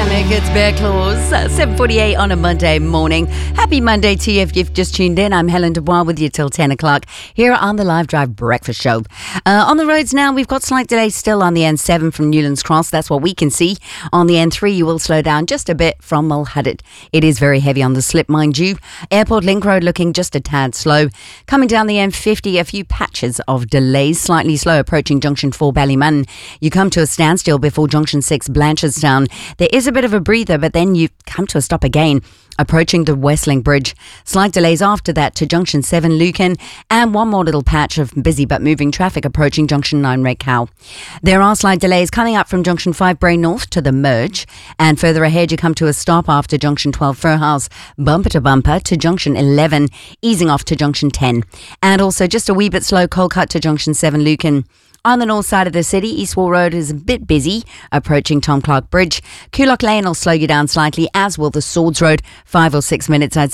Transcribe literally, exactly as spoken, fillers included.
Panic, it's Bear Claws, uh, seven forty-eight on a Monday morning. Happy Monday to you if you've just tuned in. I'm Helen Dubois with you till ten o'clock here on the Live Drive Breakfast Show. Uh, on the roads now, we've got slight delays still on the N seven from Newlands Cross. That's what we can see. On the N three, you will slow down just a bit from Mulhuddet. It is very heavy on the slip, mind you. Airport Link Road looking just a tad slow. Coming down the N fifty, a few patches of delays, slightly slow approaching Junction four Ballymun. You come to a standstill before Junction six Blanchardstown. There is a bit of a breather, but then you come to a stop again approaching the Westlink Bridge. Slight delays after that to Junction seven Lucan, and one more little patch of busy but moving traffic approaching Junction nine Red Cow. There are slight delays coming up from Junction five Bray North to the merge, and further ahead you come to a stop after Junction twelve Fir House, bumper to bumper to Junction eleven, easing off to Junction ten. And also just a wee bit slow cold cut to Junction seven Lucan. On the north side of the city, Eastwall Road is a bit busy, approaching Tom Clark Bridge. Coolock Lane will slow you down slightly, as will the Swords Road, five or six minutes, I'd